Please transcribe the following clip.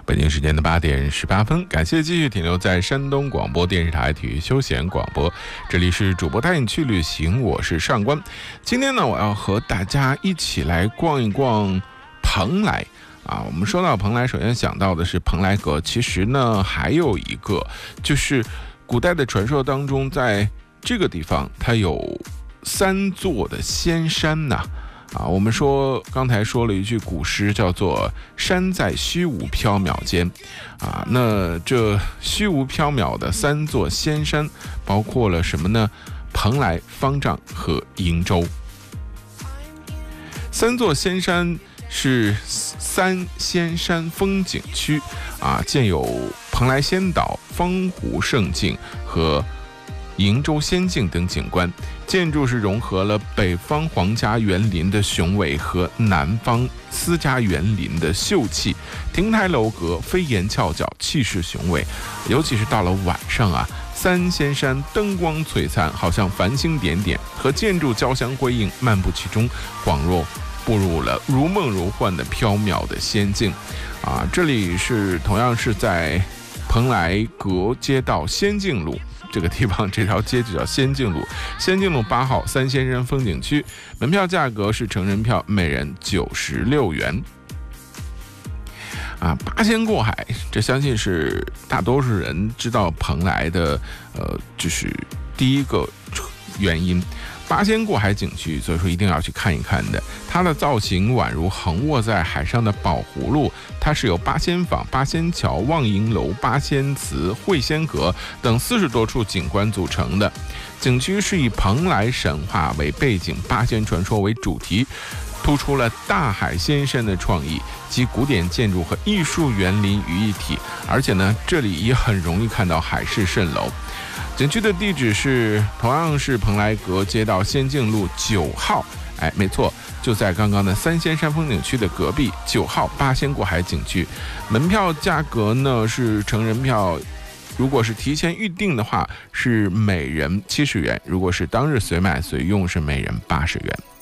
北京时间的8点18分，感谢继续停留在山东广播电视台体育休闲广播，这里是主播带你去旅行，我是上官。今天呢，我要和大家一起来逛一逛蓬莱啊。我们说到蓬莱，首先想到的是蓬莱阁，其实呢还有一个就是古代的传说当中，在这个地方它有3座的仙山呐。我们说刚才说了一句古诗，叫做山在虚无缥缈间那这虚无缥缈的3座仙山包括了什么呢？蓬莱、方丈和瀛洲。3座仙山是3仙山风景区建有蓬莱仙岛、方湖胜境和瀛洲仙境等景观，建筑是融合了北方皇家园林的雄伟和南方私家园林的秀气，亭台楼阁飞檐翘角，气势雄伟。尤其是到了晚上3仙山灯光璀璨，好像繁星点点，和建筑交相辉映，漫步其中，恍若步入了如梦如幻的缥缈的仙境这里是同样是在蓬莱阁街道仙境路这个地方，这条街就叫仙境路，仙境路8号3仙山风景区，门票价格是成人票每人96元。八仙过海，这相信是大多数人知道蓬莱的就是第一个原因。八仙过海景区，所以说一定要去看一看的。它的造型宛如横卧在海上的宝葫芦，它是由八仙坊、八仙桥、望迎楼、八仙祠、会仙阁等40多处景观组成的。景区是以蓬莱神话为背景，八仙传说为主题，突出了大海仙山的创意，集古典建筑和艺术园林于一体。而且呢，这里也很容易看到海市蜃楼。景区的地址是同样是蓬莱阁街道仙境路9号，没错，就在刚刚的3仙山风景区的隔壁，9号八仙过海景区。门票价格呢是成人票，如果是提前预定的话是每人70元，如果是当日随买随用是每人80元。